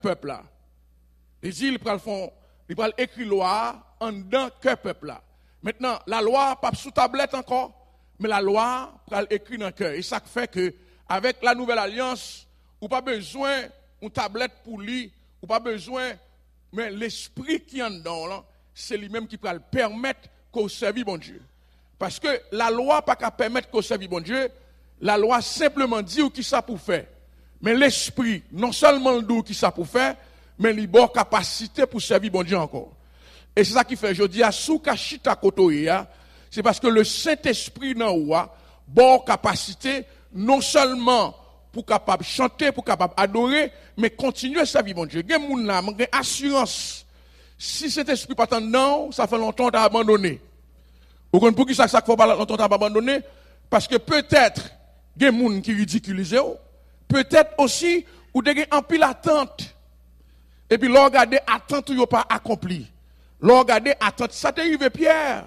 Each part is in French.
peuple là. Il dit, il va écrire loi en dedans que peuple là. Maintenant, la loi, pas sous tablette encore, mais la loi, va écrire dans le cœur. Et ça fait que, avec la nouvelle alliance, ou pas besoin d'une tablette pour lire, ou pas besoin, mais l'esprit qui est en dedans, là, c'est lui-même qui va le permettre qu'on serve bon Dieu. Parce que la loi pas qu'à permettre qu'on serve bon Dieu, la loi simplement dit qui ça pour faire. Mais l'esprit, non seulement le dit qui ça pour faire, mais il a capacité pour servir bon Dieu encore. Et c'est ça qui fait, je dis à sous kachita kotoya, c'est parce que le Saint-Esprit dans ouah, bon capacité, non seulement pour capable chanter, pour capable adorer, mais continuer à servir bon Dieu. Il y a moun là, il y a assurance. Si cet esprit pas dedans, ça fait longtemps que tu as abandonné. Vous comprenez pour qui ça fait pas longtemps que tu as abandonné? Parce que peut-être, il y a des gens qui ridiculisent. Peut-être aussi, ou des gens en pile attente. Et puis, l'on regarde attente ou pas accompli. L'on regarde attente. Ça t'est arrivé Pierre.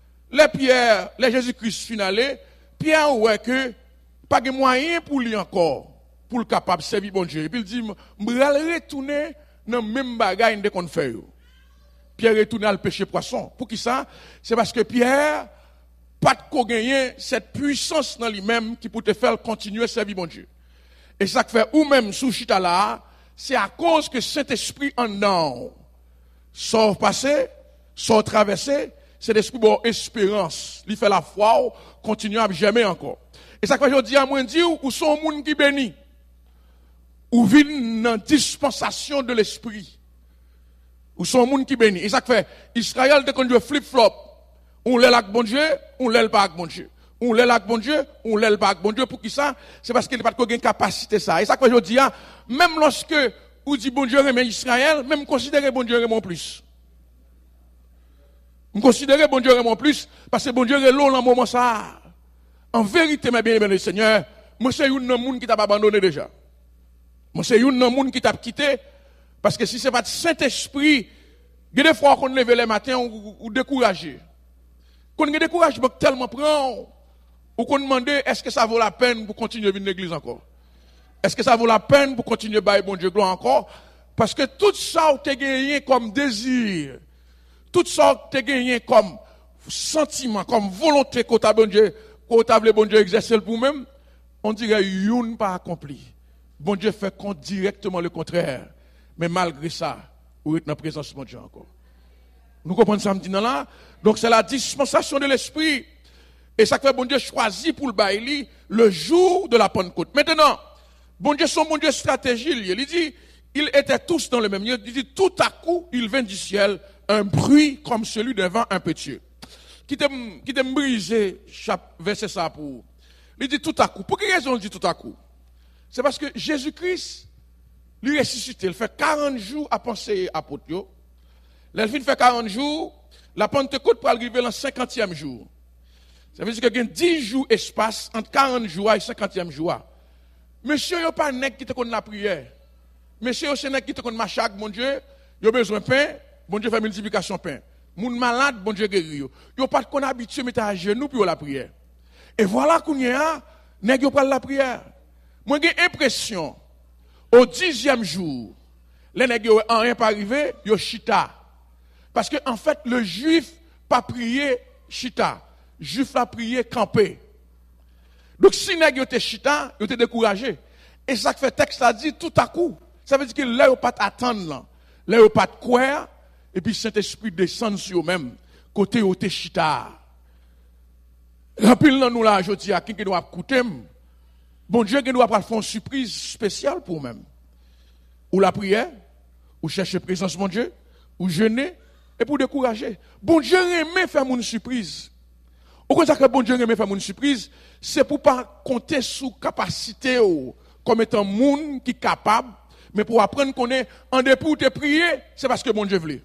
Les Jésus-Christ finalé, Pierre ouais que pas de moyen pour lui encore, pour le capable de servir bon Dieu. Et puis il dit, je vais retourner dans le même bagage qu'on fait. Pierre retourne à le pêcher poisson. Pour qui ça? C'est parce que Pierre, pas de gagner cette puissance dans lui-même qui peut te faire continuer à servir bon Dieu. Et ça fait, ou même sous chita là, c'est à cause que Saint-Esprit en dedans, sans passer, sans traverser, c'est l'esprit bon espérance. Il fait la foi, continue à jamais encore. Et ça fait, je dis à moi, dire, ou sont moun qui béni, ou vivent dans dispensation de l'esprit. Ou sont moun qui béni. Et ça fait, Israël, dès qu'on dit flip-flop, on l'aile avec bon Dieu, on l'aile pas avec bon Dieu. On l'aile avec bon Dieu, on l'aile pas avec bon Dieu. Pour qui ça? C'est parce qu'il n'y a pas de capacité ça. Et ça fait, je dis, même lorsque, ou dit bon Dieu remet Israël, même considérer bon Dieu remet plus. On considère bon Dieu remet plus, parce que bon Dieu est long dans le moment ça. En vérité, mes bien-aimés, Seigneur, moi c'est un monde qui t'a abandonné déjà. Moi c'est un monde qui t'a quitté, parce que si c'est pas le Saint-Esprit, il y a des fois qu'on lève les matins ou découragé. Qu'on est découragé, tellement prend, ou qu'on demande est-ce que ça vaut la peine pour continuer à venir à l'église encore? Est-ce que ça vaut la peine pour continuer à bailler bon Dieu gloire encore? Parce que tout ça, tu as gagné comme désir, tout ça, tu as gagné comme sentiment, comme volonté que tu as bon Dieu, bon Dieu exercer pour même, on dirait une pas accompli. Bon Dieu fait directement le contraire. Mais malgré ça, vous êtes dans la présence de mon Dieu encore. Nous comprenons ça là? Donc c'est la dispensation de l'esprit. Et ça fait bon Dieu choisit pour le bailler le jour de la Pentecôte. Maintenant, bon Dieu, son bon Dieu stratégie, il dit, ils étaient tous dans le même lieu. Il dit, tout à coup, il vint du ciel un bruit comme celui d'un vent impétueux. Qui t'aime briser, verset ça pour. Il dit tout à coup. Pour quelle raison il dit tout à coup? C'est parce que Jésus-Christ, lui ressuscité, il fait 40 jours à penser à Potio. L'elfine fait 40 jours, la Pentecôte pour arriver dans le 50e jour. Ça veut dire qu'il y a 10 jours espace entre 40 jours et 50e jour. Monsieur, il n'y a pas un nègre qui te connaît la prière. Monsieur, c'est un nègre qui te connaît ma chaque, mon Dieu. Il a besoin de pain, bon Dieu fait multiplication de pain. Moun malade, bon Dieu guéri yo. Yo pas qu'on habitué mettre à genoux pour la prière. Et voilà qu'on y a, nèg yo pral la prière. Moi j'ai impression au 10e jour, les nèg yo en rien pas arrivé, yo chita. Parce que en fait le juif pas prié chita, juif a prié camper. Donc si nèg yo te chita, yo te découragé. Et ça fait texte a dit tout à coup. Ça veut dire que là yo pas attendre là. Là yo pas quoi. Et puis Saint-Esprit descend sur eux-mêmes, côté où t'es chita. Rappelez nous là, je dis à qui doit écouter. Bon Dieu, qui doit faire une surprise spéciale pour même. Ou la prière, ou chercher présence de mon Dieu, ou jeûner, et pour décourager. Bon Dieu aime faire une surprise. Au contraire que bon Dieu aime faire une surprise, c'est pour pas compter sous capacité comme étant monde qui est capable, mais pour apprendre qu'on est en dépit où te prier, c'est parce que bon Dieu veut.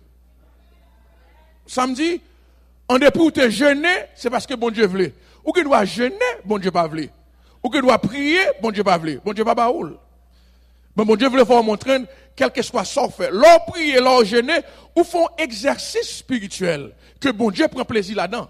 Samedi, en dépit où te jeûner, c'est parce que bon Dieu veut. Ou que doit jeûner, bon Dieu pas veut. Ou que doit prier, bon Dieu pas veut. Bon Dieu pas baoul. Mais bon Dieu veut faire montrer, quel que soit ça fait. Leur prier, leur jeûner, ou font exercice spirituel, que bon Dieu prend plaisir là-dedans.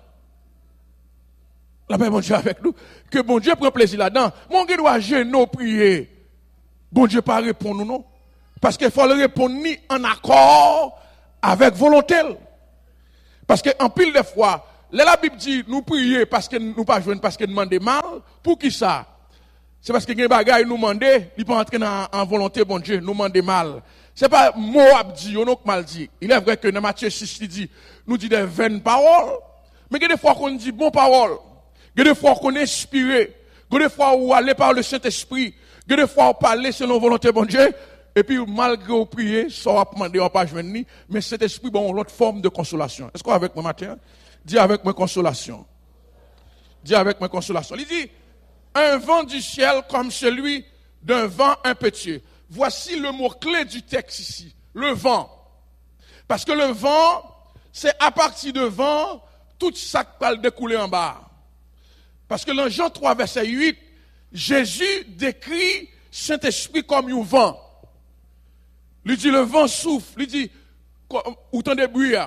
La paix, bon Dieu avec nous, que bon Dieu prend plaisir là-dedans. Mon Dieu doit jeûner, prier. Bon Dieu pas répondre, non? Parce qu'il faut le répondre ni en accord avec volonté. Parce que en pile de fois, la Bible dit nous prier parce que nous pas joindre parce que nous demandons mal. Pour qui ça? C'est parce que les bagailles nous demandent, ils pas entrer en volonté bon Dieu, nous demandons mal. C'est pas mot abdi, on mal dit. Il est vrai que dans Matthieu 6 il dit nous dit des vaines paroles, mais il y a des fois qu'on dit bon parole. Il y a des fois qu'on est inspiré, il y a des fois où aller par le Saint-Esprit, il y a des fois où parler selon volonté bon Dieu. Et puis, malgré vous prier, ça va demander, on va pas joindre ni, mais cet esprit, bon, l'autre forme de consolation. Est-ce qu'on est avec moi matin? Dis avec moi consolation. Dis avec moi consolation. Il dit, un vent du ciel comme celui d'un vent impétueux. Voici le mot-clé du texte ici. Le vent. Parce que le vent, c'est à partir de vent, tout ça va le découler en bas. Parce que dans Jean 3, verset 8, Jésus décrit Saint-Esprit comme un vent. Il dit, le vent souffle. Il dit, autant de bruit.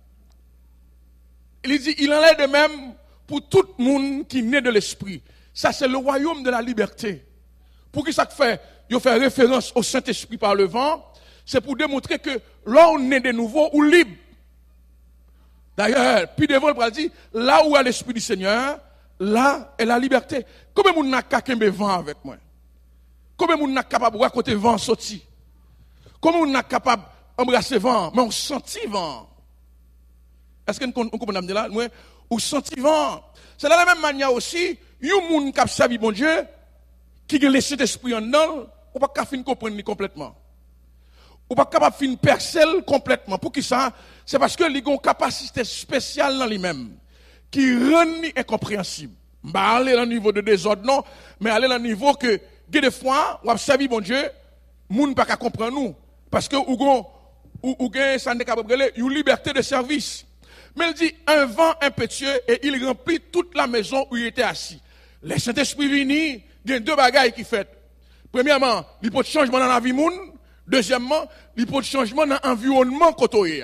Il dit, il en est de même pour tout le monde qui naît de l'esprit. Ça, c'est le royaume de la liberté. Pour qui ça fait? Il fait référence au Saint-Esprit par le vent. C'est pour démontrer que là, on est de nouveau ou libre. D'ailleurs, puis devant, il dit, là où est l'Esprit du Seigneur, là est la liberté. Combien de monde n'a qu'à vent avec moi? Combien de monde n'a capable de raconter vent sorti? Comment on est capable d'embrasser vent, mais on sentit vent. Est-ce que nous comprenons là? On sentit vent. C'est de la même manière aussi, il y a des gens qui ont servi bon Dieu, qui ont laissé l'esprit en dedans, on ne peut pas comprendre complètement. On ne peut pas percer complètement. Pour qui ça? C'est parce que les ont une capacité spéciale dans lui-même, qui rend incompréhensible. Je ne vais pas aller dans le niveau de désordre, non, mais aller dans le niveau que, des fois, on a servi bon Dieu, les gens ne peuvent pas comprendre nous. Parce que ou gagne ça n'est pas une liberté de service. Mais il dit un vent impétueux et il remplit toute la maison où il était assis. Le Saint-Esprit vini, il y a deux bagailles qui fait. Premièrement, il peut changement dans la vie moun. Deuxièmement, il peut changement dans l'environnement côté.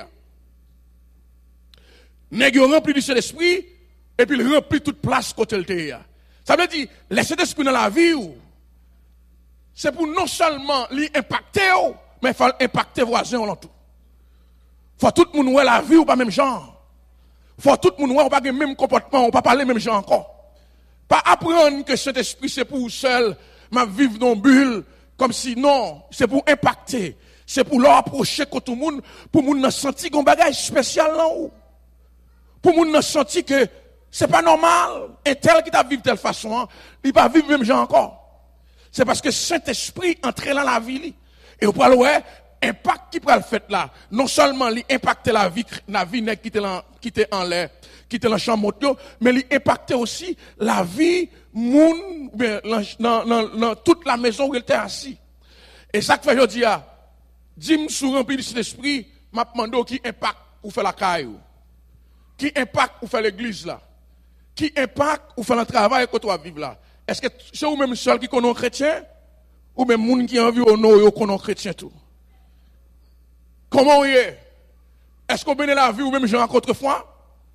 Nèg rempli du Saint-Esprit et puis il remplit toute place côté le. Ça veut dire le Saint-Esprit dans la vie c'est pour non seulement l'impacter mais il faut impacter voisins en tout. Faut tout le monde voir la vie ou pas même genre. Faut tout le monde voir pas le même comportement, ou pas parler même genre encore. Pas apprendre que cet esprit c'est pour seul, m'a vivre dans une bulle comme si non, c'est pour impacter, c'est pour leur approcher que tout le monde pour moun sentir qu'on bagage spécial là ou. Pour moun sentir que c'est pas normal, et tel qui t'a vivre de telle façon, il pas vivre même genre encore. C'est parce que Saint-Esprit entre dans la vie. Et vous parlez, ouais, impact qui peut le faire là. Non seulement l'impacter la vie qui était en l'air, qui était dans le champ moto, mais l'impacter aussi la vie, moun, dans toute la maison où il était assis. Et ça que fait aujourd'hui, dis-moi sous rempli de cet esprit, m'a demandé qui impact ou fait la caille, qui impact ou fait l'église là, qui impact ou fait le travail que tu vas vivre là. Est-ce que c'est vous même seul qui connaît un chrétien? Ou même moun qui envie au nom, yo connaît un chrétien tout? Comment on y est? Est-ce qu'on bénit la vie ou même gens autrefois?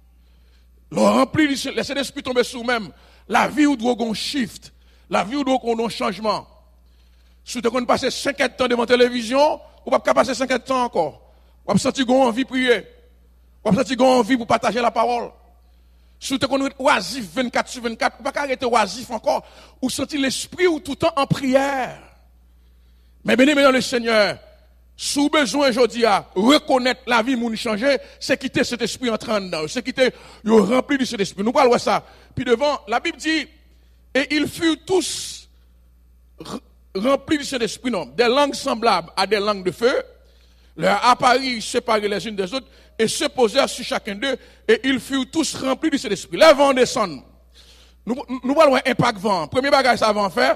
Le rempli, laissez l'esprit tomber sur même. La vie ou doit un shift. La vie ou doit un changement. Si tu as passé 50 ans devant la télévision, ou pas passer 50 ans encore. Ou pas sentir qu'on envie de prier. Ou pas sentir qu'on envie pour partager la parole. Si tu es oisif 24 sur 24, ou pas arrêter oisif encore. Ou sentir l'esprit ou tout le temps en prière. Mais béni dans le Seigneur. Sous besoin aujourd'hui à reconnaître la vie moun changer, c'est quitter cet esprit entrant dedans, c'est quitter yo rempli de cet esprit. Nous parlons ça. Puis devant, la Bible dit et ils furent tous remplis de cet esprit, non, des langues semblables à des langues de feu, leur appareils séparés les unes des autres et se posèrent sur chacun d'eux et ils furent tous remplis de cet esprit. Les vents descendent. Nous parlons impact vent. Premier bagage ça va en faire.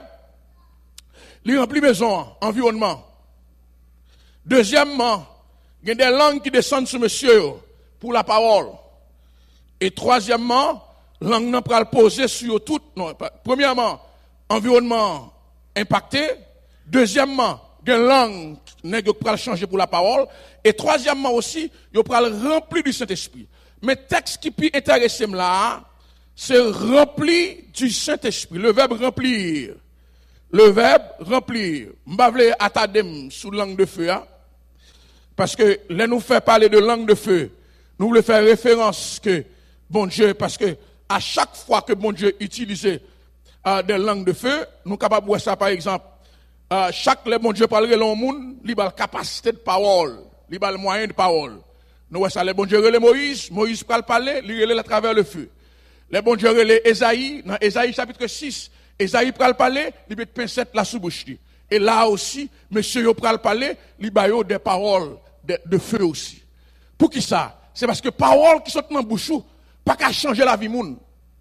Il remplit maison, environnement. Deuxièmement, il y a des langues qui descendent sur monsieur pour la parole. Et troisièmement, langue n'a pas le poser sur tout. Non, premièrement, environnement impacté. Deuxièmement, il y a des langues qui pas changer pour la parole. Et troisièmement aussi, il y a le rempli du Saint-Esprit. Mais texte qui peut intéresser là, c'est rempli du Saint-Esprit. Le verbe remplir. le verbe remplir. M'bavle attendem sous langue de feu, hein? Parce que là nous fait parler de langue de feu, nous voulons faire référence que bon Dieu, parce que à chaque fois que bon Dieu utilisait des langues de feu, nous sommes capables de voir ça par exemple. Chaque le bon Dieu parlerait dans le monde, il a la capacité de parole, il a le moyen de parole. Nous voyons ça, le bon Dieu relève Moïse peut parler, il relève à travers le feu. Le bon Dieu relève Esaïe, dans Esaïe chapitre 6, Esaïe peut parler, il met pincette la sous bouche. Et là aussi, monsieur yo peut parler, il a des paroles de feu aussi. Pour qui ça? C'est parce que paroles qui sont dans la bouche, pas qu'à changer la vie moun.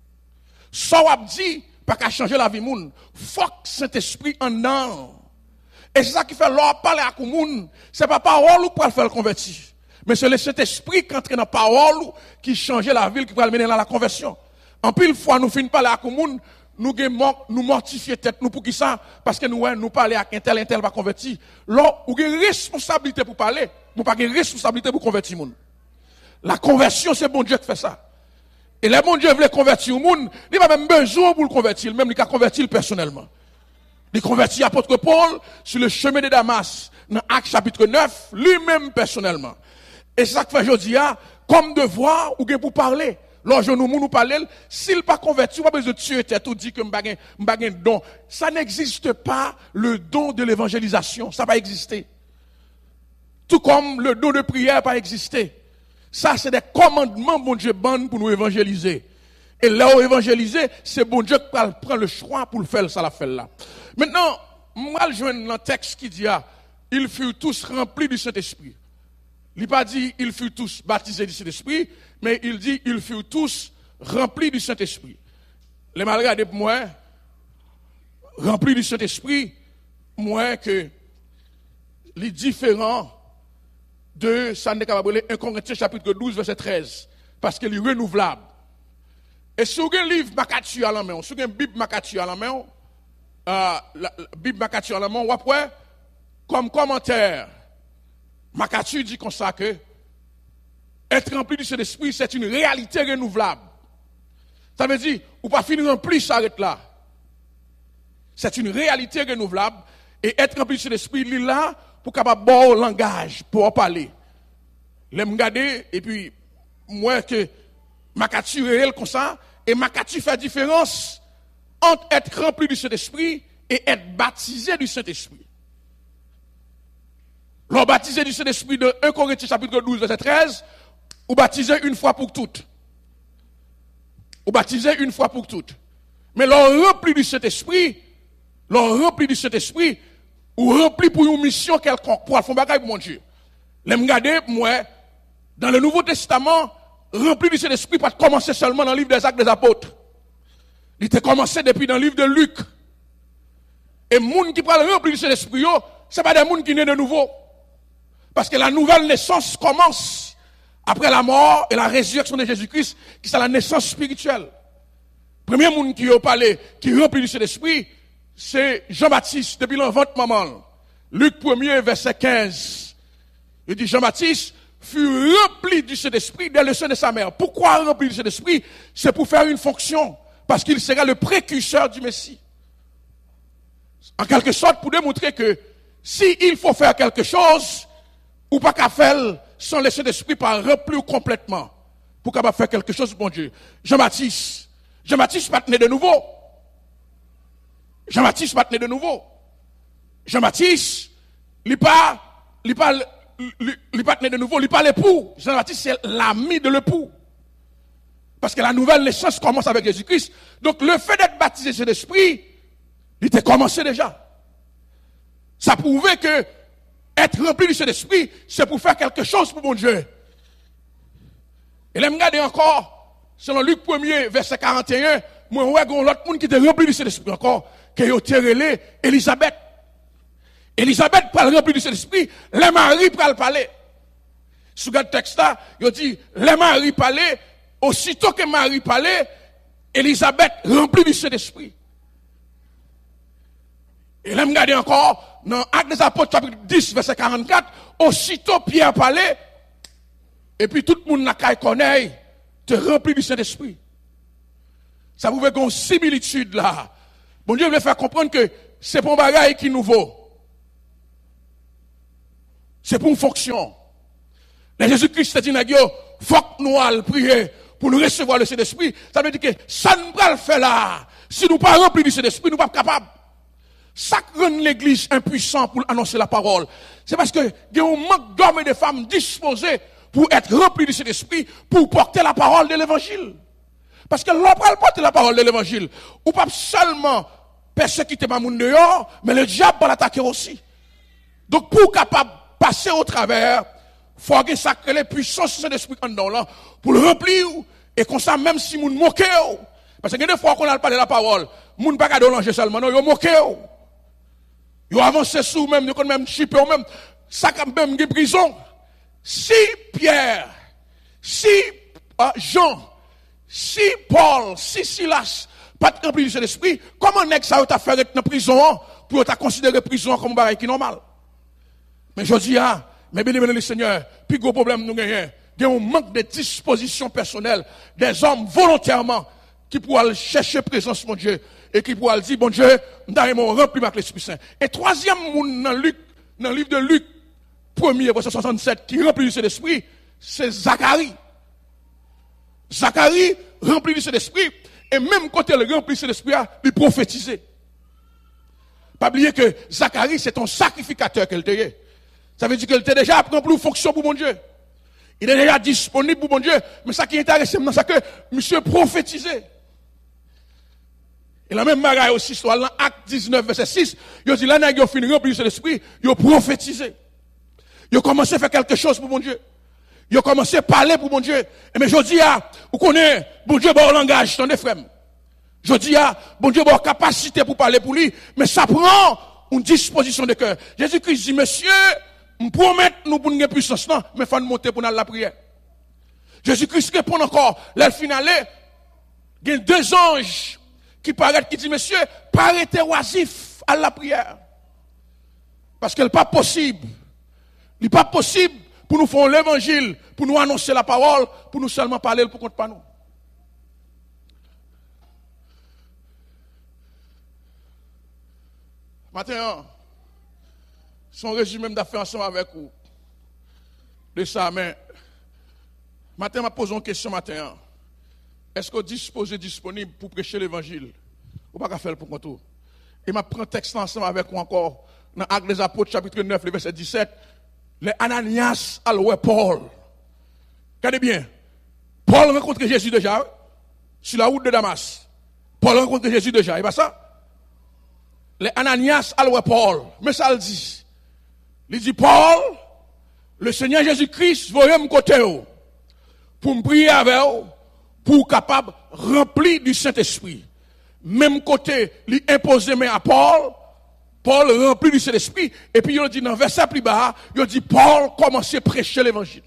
Ça ou dit, pas qu'à changer la vie moun. Faut que Saint-Esprit en dedans. Et c'est ça qui fait l'or parler à moun. C'est pas parole ou pour le faire convertir. Mais c'est le Saint-Esprit qui entre dans la parole qui change la vie, qui va le mener dans la conversion. En pile fois, nous finissons parler à moun, nous mortifier tête nous pour qui ça? Parce que nous parler à un tel va convertir. Là, vous avez une responsabilité pour parler, vous n'avez pas une responsabilité pour convertir moun. La conversion, c'est bon Dieu qui fait ça. Et le bon Dieu veut convertir le monde, il n'a pas même besoin pour le convertir, même il a converti personnellement. Il convertit l'apôtre Paul sur le chemin de Damas, dans Actes chapitre 9, lui-même personnellement. Et c'est ça que fait aujourd'hui, comme devoir, ou bien pour parler. Lorsque nous parlons, s'il n'est pas converti, on n'a pas besoin de tuer tête ou dire que je don. Ça n'existe pas, le don de l'évangélisation. Ça n'a pas existé. Tout comme le don de prière n'a pas existé. Ça, c'est des commandements, bon Dieu, bon pour nous évangéliser. Et là où évangéliser, c'est bon Dieu qui prend le choix pour le faire, ça la fait là. Maintenant, moi, je joins un texte qui dit, ils furent tous remplis du Saint-Esprit. Il n'a pas dit, ils furent tous baptisés du Saint-Esprit, mais il dit, ils furent tous remplis du Saint-Esprit. Les mal regardés pour moi, remplis du Saint-Esprit, moi, que les différents de, ça n'est capable de 1 Corinthiens chapitre 12, verset 13, parce qu'il est renouvelable. Et si vous avez un livre Makatsu à la main, si vous avez une Bible Makatsu à la main, la Bible Makatsu à la main, ou après, comme commentaire, Makatsu dit comme ça que être rempli du Saint-Esprit, c'est une réalité renouvelable. Ça veut dire, ou pas finir rempli, s'arrête là. C'est une réalité renouvelable, et être rempli du Saint-Esprit, il est là pour capable bon langage, pour parler. Les me garder, et puis, moi, que Makatsu réel comme ça, et Makatsu fait différence entre être rempli du Saint-Esprit et être baptisé du Saint-Esprit. L'on baptisé du Saint-Esprit de 1 Corinthiens chapitre 12, verset 13, ou baptisé une fois pour toutes. Ou baptisé une fois pour toutes. Mais l'on rempli du Saint-Esprit, ou rempli pour une mission quelconque, pour faire bagaille pour mon Dieu. Les me garder, moi, dans le Nouveau Testament, rempli du Saint-Esprit, pas commencer seulement dans le livre des Actes des Apôtres. Il était commencé depuis dans le livre de Luc. Et les gens qui parlent rempli du Saint-Esprit, ce n'est pas des gens qui naissent de nouveau. Parce que la nouvelle naissance commence après la mort et la résurrection de Jésus-Christ, qui c'est la naissance spirituelle. Premier monde qui a parlé, qui rempli du Saint-Esprit, c'est Jean-Baptiste, depuis l'enfant maman. Luc 1er, verset 15. Il dit Jean-Baptiste fut rempli du Saint-Esprit dès le sein de sa mère. Pourquoi rempli du Saint-Esprit? C'est pour faire une fonction. Parce qu'il sera le précurseur du Messie. En quelque sorte, pour démontrer que s'il faut faire quelque chose, ou pas qu'à faire sans le Saint-Esprit pas remplir complètement. Pour qu'à faire quelque chose, bon Dieu. Jean-Baptiste pas né de nouveau. Jean-Baptiste, il pas né de nouveau, il pas l'époux. Jean-Baptiste, c'est l'ami de l'époux. Parce que la nouvelle naissance commence avec Jésus-Christ. Donc, le fait d'être baptisé sur l'Esprit, il était commencé déjà. Ça prouvait que être rempli du Saint-Esprit, c'est pour faire quelque chose pour mon Dieu. Et là, regardez encore, selon Luc 1er, verset 41, moi, ouais, il y a l'autre monde qui était rempli du Saint-Esprit encore, qui a été relé Élisabeth. Élisabeth parle rempli du Saint-Esprit, les maris parlent parler. Sous le texte là, il dit, les maris parlaient, aussitôt que Marie parlait, Élisabeth remplie du Saint-Esprit. Et là, regardez encore, dans Actes des Apôtres, chapitre 10, verset 44, aussitôt Pierre parlait, et puis tout le monde n'a qu'à connaître, te rempli du Saint-Esprit. Ça pouvait avoir une similitude là. Bon Dieu veut faire comprendre que c'est pour un bagage qui est nouveau. C'est pour une fonction. Mais Jésus-Christ a dit, faut que nous allions prier pour nous recevoir le Saint-Esprit. Ça veut dire que ça ne peut pas le faire là. Si nous ne sommes pas remplis du Saint-Esprit, nous ne sommes pas capables. Ça rend l'église impuissant pour annoncer la parole. C'est parce que il y a un manque d'hommes et de femmes disposés pour être remplis du Saint-Esprit, pour porter la parole de l'évangile. Parce que l'on peut porter la parole de l'évangile. Ou pas seulement persécuter ma monde dehors, mais le diable va l'attaquer aussi. Donc, pour capable passer au travers, il faut que ça crée les puissances de l'esprit en dedans là, pour le remplir, et comme ça, même si moun moque, parce que des fois qu'on a parlé de la parole, moun pas qu'à déranger seulement, non, yo moque, yo avance sous même, yo même chipé même, ça quand même une prison. Si Pierre, si Jean, si Paul, si Silas, pas de rempli de l'esprit, comment est-ce que ça t'a fait être dans prison pour t'a considéré prison comme un bagage qui est normal? Mais je dis, mais bien aimé le Seigneur, puis gros problème nous gagnons. Il y a un manque de disposition personnelle des hommes volontairement qui pourraient chercher présence mon Dieu et qui pourraient dire, bon Dieu, nous avons rempli avec l'Esprit Saint. Et troisième monde dans le livre de Luc, 1er, verset 67, qui remplit du Saint-Esprit, c'est Zacharie. Zacharie rempli du Saint-Esprit, et même quand il remplit du Saint-Esprit, il prophétisait. Pas oublier que Zacharie, c'est un sacrificateur qu'elle était. Ça veut dire qu'elle était déjà rempli de fonction pour mon Dieu. Il est déjà disponible pour mon Dieu. Mais ça qui est intéressant, c'est que monsieur prophétisait. Et la même bagaille aussi, soit dans Acte 19, verset 6, il dit là, il a fini rempli de l'esprit, il a prophétisé. Il a commencé à faire quelque chose pour mon Dieu. Il a commencé à parler pour mon Dieu. Et mais je dis, vous connaissez, bon Dieu, bon langage, ton frère. Je dis, bon Dieu, bon capacité pour parler pour lui, mais ça prend une disposition de cœur. Jésus-Christ dit, monsieur, me promet nous pour une puissance, non, mais il faut nous monter pour la prière. Jésus-Christ répond encore, là, le finale, il y a deux anges qui paraissent, qui disent, monsieur, paraîtez oisif à la prière. Parce que ce n'est pas possible. Il n'est pas possible pour nous faire l'évangile, pour nous annoncer la parole, pour nous seulement parler pour compte pas nous. Maintenant, son résumé d'affaires ensemble avec vous. De ça, mais maintenant, je pose une question matin. Est-ce que vous êtes disponible pour prêcher l'évangile? Ou pas qu'à faire pour compte? Et je prends un texte ensemble avec vous encore, dans Actes des Apôtres, chapitre 9, le verset 17. Les Ananias allouaient Paul. Regardez bien. Paul rencontre Jésus déjà, sur la route de Damas. Paul rencontre Jésus déjà, et pas ça? Les Ananias allouaient Paul. Mais ça le dit. Il dit, Paul, le Seigneur Jésus-Christ, voyez me côté pour me prier avec vous, pour capable remplir du Saint-Esprit. Même côté, il impose main à Paul, Paul rempli du Saint-Esprit, et puis il dit dans le verset plus bas, il dit, Paul commençait à prêcher l'évangile.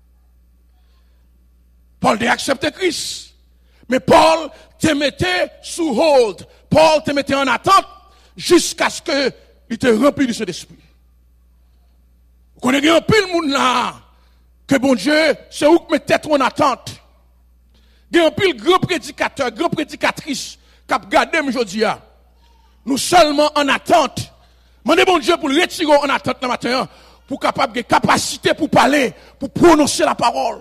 Paul a accepté Christ. Mais Paul te mettait sous hold. Paul te mettait en attente jusqu'à ce qu'il te rempli du Saint-Esprit. Vous connaissez un peu le monde là, que bon Dieu, c'est où que met tête en attente. Il y a un peu le grand prédicateur, grand prédicatrice, qui a gardé aujourd'hui. Nous seulement en attente. Demandez bon Dieu pour le retirer en attente le matin, pour capable de capacité pour parler, pour prononcer la parole.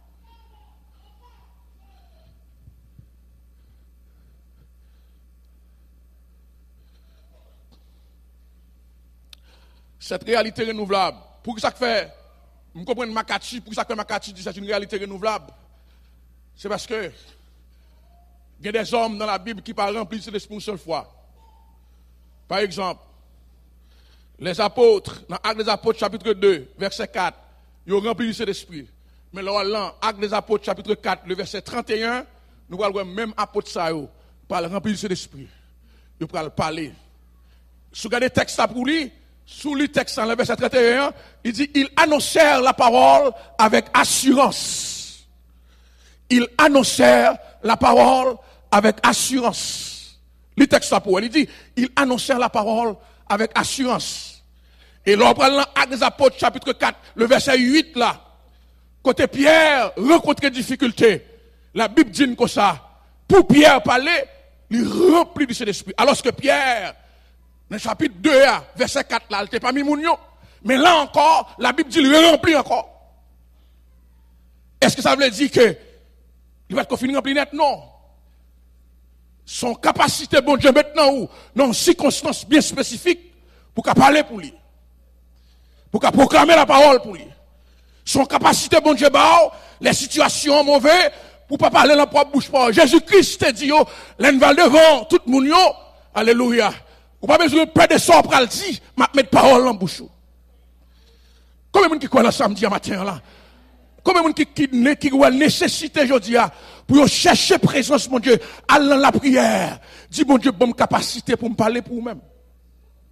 Cette réalité renouvelable, pour que ça fait, vous comprenez Makachi, pour que ça fait Makachi dit c'est une réalité renouvelable. C'est parce que il y a des hommes dans la Bible qui parlent remplis de l'esprit une seule fois. Par exemple, les apôtres, dans Actes des Apôtres, chapitre 2, verset 4, ils ont rempli de l'esprit. Mais là, Actes des Apôtres, chapitre 4, le verset 31, nous voyons même apôtre ça, parle rempli de l'esprit. Ils parlent parler. Si vous regardez le texte pour lui, sous le texte, dans le verset 31, il dit, ils annoncèrent la parole avec assurance. Ils annoncèrent la parole avec assurance. Le texte pour elle, il dit, ils annoncèrent la parole avec assurance. Et là, on prend l'Acte des Apôtres, chapitre 4, le verset 8 là, côté Pierre rencontre des difficultés, la Bible dit comme ça, pour Pierre parler, il remplit du Saint-Esprit. Alors que Pierre Dans le chapitre 2, verset 4, là, il n'était pas mis moun yo. Mais là encore, la Bible dit il remplit encore. Est-ce que ça veut dire que il va être fini rempli net? Non. Son capacité, bon Dieu, maintenant, ou, non, circonstances bien spécifiques, pour qu'à parler pour lui. Pour qu'à proclamer la parole pour lui. Son capacité, bon Dieu, les situations mauvaises, pour pas parler dans la propre bouche. Jésus-Christ te dit, l'enval devant, tout le monde, alléluia. Ou pas besoin de perdre de sort pour le dire, ma mettre parole dans la bouche. Combien de gens qui croient dans samedi matin là? Combien de gens qui ont nécessité aujourd'hui pour chercher présence, mon Dieu, aller dans la prière. Dis, mon Dieu, bonne capacité pour me parler pour vous-même.